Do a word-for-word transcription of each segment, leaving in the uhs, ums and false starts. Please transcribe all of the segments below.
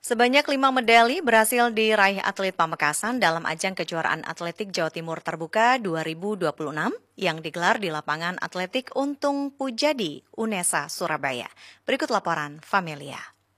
Sebanyak lima medali berhasil diraih atlet Pamekasan dalam ajang kejuaraan atletik Jawa Timur Terbuka dua ribu dua puluh enam yang digelar di lapangan atletik Untung Pujadi, Unesa, Surabaya. Berikut laporan Familia.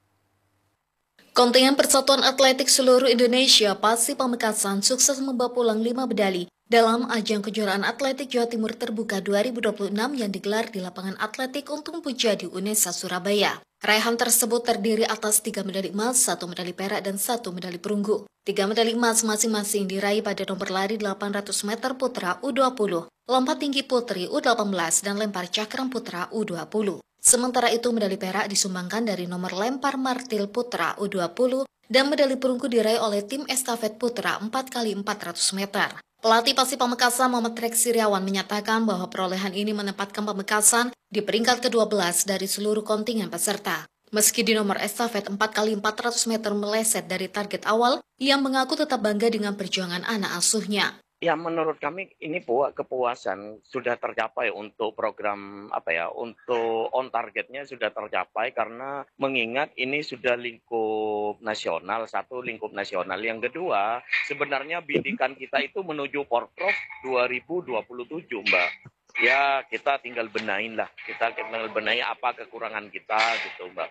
Kontingen Persatuan Atletik Seluruh Indonesia Pasi Pamekasan sukses membawa pulang lima medali dalam ajang kejuaraan atletik Jawa Timur Terbuka dua ribu dua puluh enam yang digelar di lapangan atletik Untung Pujadi, Unesa, Surabaya. Raihan tersebut terdiri atas tiga medali emas, satu medali perak, dan satu medali perunggu. Tiga medali emas masing-masing diraih pada nomor lari delapan ratus meter putra U dua puluh, lompat tinggi putri U delapan belas, dan lempar cakram putra U dua puluh. Sementara itu medali perak disumbangkan dari nomor lempar martil putra U dua puluh dan medali perunggu diraih oleh tim estafet putra empat kali empat ratus meter. Pelatih Pasi Pamekasan Muhammad Rex Siriawan menyatakan bahwa perolehan ini menempatkan Pamekasan di peringkat kedua belas dari seluruh kontingen peserta. Meski di nomor estafet empat kali empat ratus meter meleset dari target awal, ia mengaku tetap bangga dengan perjuangan anak asuhnya. Ya, menurut kami ini puas kepuasan sudah tercapai untuk program apa ya, untuk on targetnya sudah tercapai karena mengingat ini sudah lingkup nasional, satu lingkup nasional. Yang kedua, sebenarnya bidikan kita itu menuju Porprov dua ribu dua puluh tujuh, Mbak. Ya, kita tinggal benahin lah, kita tinggal benahi apa kekurangan kita gitu, Mbak.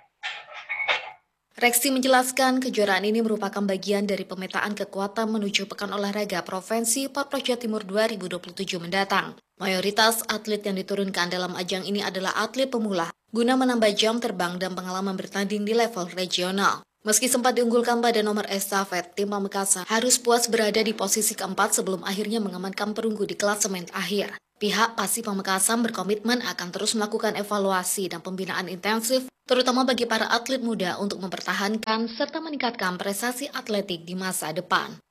Reksi menjelaskan kejuaraan ini merupakan bagian dari pemetaan kekuatan menuju Pekan Olahraga Provinsi Papua Jawa Timur dua ribu dua puluh tujuh mendatang. Mayoritas atlet yang diturunkan dalam ajang ini adalah atlet pemula, guna menambah jam terbang dan pengalaman bertanding di level regional. Meski sempat diunggulkan pada nomor estafet, tim Pamekasan harus puas berada di posisi keempat sebelum akhirnya mengamankan perunggu di klasemen akhir. Pihak Pasi Pamekasan berkomitmen akan terus melakukan evaluasi dan pembinaan intensif, terutama bagi para atlet muda untuk mempertahankan serta meningkatkan prestasi atletik di masa depan.